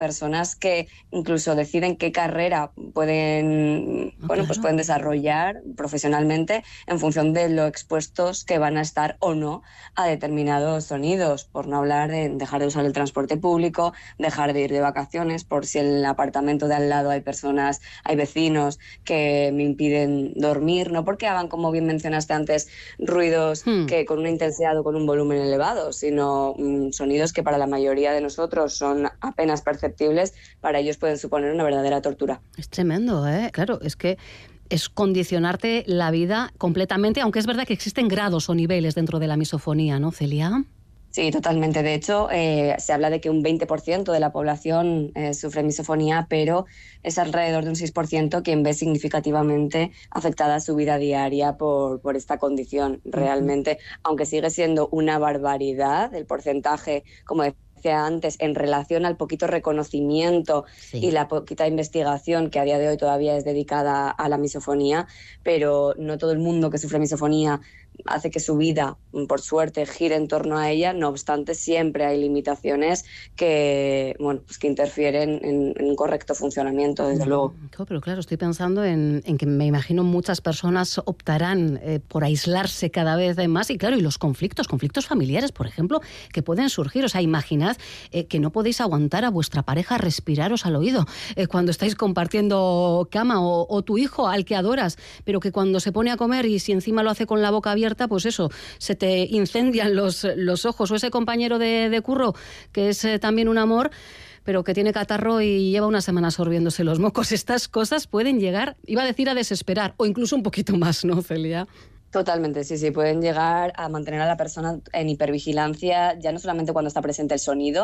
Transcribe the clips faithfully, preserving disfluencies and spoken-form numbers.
personas que incluso deciden qué carrera pueden, Ah, bueno, claro. pues pueden desarrollar profesionalmente en función de lo expuestos que van a estar o no a determinados sonidos, por no hablar de dejar de usar el transporte público, dejar de ir de vacaciones, por si en el apartamento de al lado hay personas, hay vecinos que me impiden dormir, no porque hagan, como bien mencionaste antes, ruidos Hmm. que con una intensidad o con un volumen elevado, sino mmm, sonidos que para la mayoría de nosotros son apenas perceptibles, para ellos pueden suponer una verdadera tortura. Es tremendo, ¿eh? Claro, es que es condicionarte la vida completamente, aunque es verdad que existen grados o niveles dentro de la misofonía, ¿no, Celia? Sí, totalmente. De hecho, eh, se habla de que un veinte por ciento de la población eh, sufre misofonía, pero es alrededor de un seis por ciento quien ve significativamente afectada su vida diaria por, por esta condición. Realmente, uh-huh. Aunque sigue siendo una barbaridad el porcentaje, como decía antes, en relación al poquito reconocimiento sí. y la poquita investigación que a día de hoy todavía es dedicada a la misofonía, pero no todo el mundo que sufre misofonía hace que su vida, por suerte, gire en torno a ella. No obstante, siempre hay limitaciones que, bueno, pues que interfieren en, en un correcto funcionamiento, desde mm. luego. Pero claro, estoy pensando en, en que me imagino muchas personas optarán eh, por aislarse cada vez más y claro, y los conflictos, conflictos familiares, por ejemplo, que pueden surgir. O sea, imaginad eh, que no podéis aguantar a vuestra pareja respiraros al oído eh, cuando estáis compartiendo cama o, o tu hijo al que adoras, pero que cuando se pone a comer y si encima lo hace con la boca abierta, pues eso, se te incendian los, los ojos. O ese compañero de, de curro, que es eh, también un amor, pero que tiene catarro y lleva una semana sorbiéndose los mocos. Estas cosas pueden llegar, iba a decir a desesperar, o incluso un poquito más, ¿no, Celia? Totalmente, sí, sí, pueden llegar a mantener a la persona en hipervigilancia, ya no solamente cuando está presente el sonido,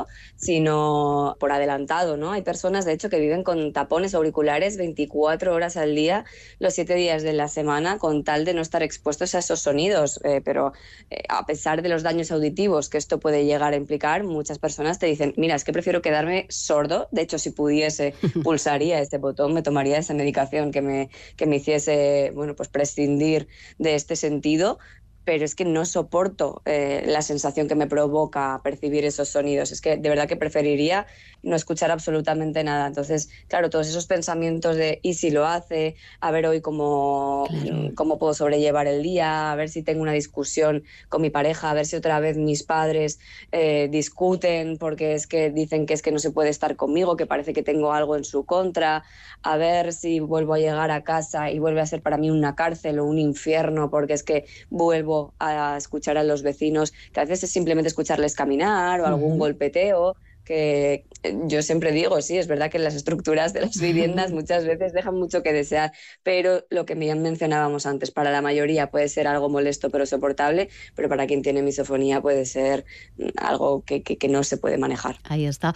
sino por adelantado, ¿no? Hay personas, de hecho, que viven con tapones auriculares veinticuatro horas al día, los siete días de la semana, con tal de no estar expuestos a esos sonidos, eh, pero eh, a pesar de los daños auditivos que esto puede llegar a implicar, muchas personas te dicen, mira, es que prefiero quedarme sordo, de hecho, si pudiese, pulsaría este botón, me tomaría esa medicación que me, que me hiciese, bueno, pues prescindir de este sentido, pero es que no soporto eh, la sensación que me provoca percibir esos sonidos. Es que de verdad que preferiría no escuchar absolutamente nada. Entonces, claro, todos esos pensamientos de ¿y si lo hace? A ver hoy cómo, claro. cómo puedo sobrellevar el día, a ver si tengo una discusión con mi pareja, a ver si otra vez mis padres eh, discuten porque es que dicen que es que no se puede estar conmigo, que parece que tengo algo en su contra, a ver si vuelvo a llegar a casa y vuelve a ser para mí una cárcel o un infierno porque es que vuelvo a escuchar a los vecinos, que a veces es simplemente escucharles caminar o algún uh-huh. golpeteo, que yo siempre digo, sí, es verdad que las estructuras de las viviendas muchas veces dejan mucho que desear, pero lo que bien mencionábamos antes, para la mayoría puede ser algo molesto pero soportable, pero para quien tiene misofonía puede ser algo que, que, que no se puede manejar. Ahí está.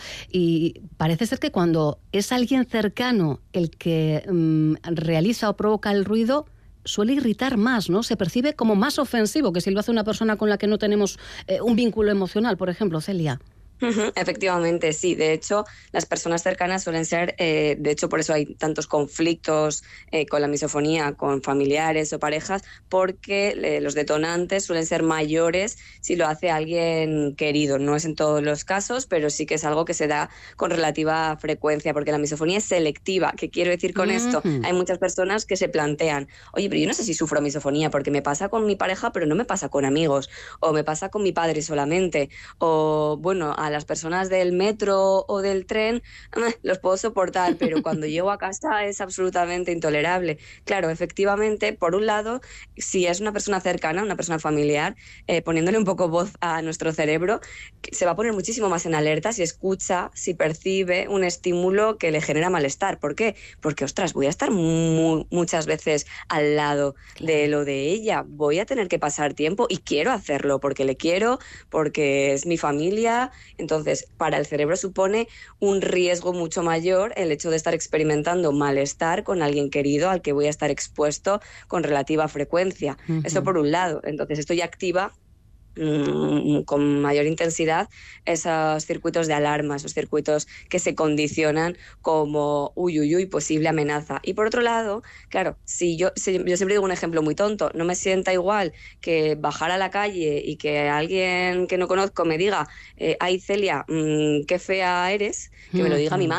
Y parece ser que cuando es alguien cercano el que mmm, realiza o provoca el ruido, suele irritar más, ¿no? Se percibe como más ofensivo que si lo hace una persona con la que no tenemos eh, un vínculo emocional, por ejemplo, Celia. Uh-huh, efectivamente, sí. De hecho, las personas cercanas suelen ser, eh, de hecho, por eso hay tantos conflictos eh, con la misofonía, con familiares o parejas, porque eh, los detonantes suelen ser mayores si lo hace alguien querido. No es en todos los casos, pero sí que es algo que se da con relativa frecuencia, porque la misofonía es selectiva. ¿Qué quiero decir con uh-huh. esto? Hay muchas personas que se plantean, oye, pero yo no sé si sufro misofonía, porque me pasa con mi pareja, pero no me pasa con amigos, o me pasa con mi padre solamente, o, bueno, a las personas del metro o del tren los puedo soportar, pero cuando llego a casa es absolutamente intolerable. Claro, efectivamente, por un lado, si es una persona cercana, una persona familiar, eh, poniéndole un poco voz a nuestro cerebro, se va a poner muchísimo más en alerta si escucha, si percibe un estímulo que le genera malestar. ¿Por qué? Porque, ostras, voy a estar muy, muchas veces al lado de lo de ella, voy a tener que pasar tiempo y quiero hacerlo porque le quiero, porque es mi familia. Entonces, para el cerebro supone un riesgo mucho mayor el hecho de estar experimentando malestar con alguien querido al que voy a estar expuesto con relativa frecuencia. Uh-huh. Eso por un lado. Entonces, esto ya activa mmm, con mayor intensidad esos circuitos de alarma, esos circuitos que se condicionan como uy, uy, uy, posible amenaza. Y por otro lado, claro, si yo, si, yo siempre digo un ejemplo muy tonto, no me sienta igual que bajar a la calle y que alguien que no conozco me diga, eh, ay Celia, mmm, qué fea eres, que me lo diga mi madre.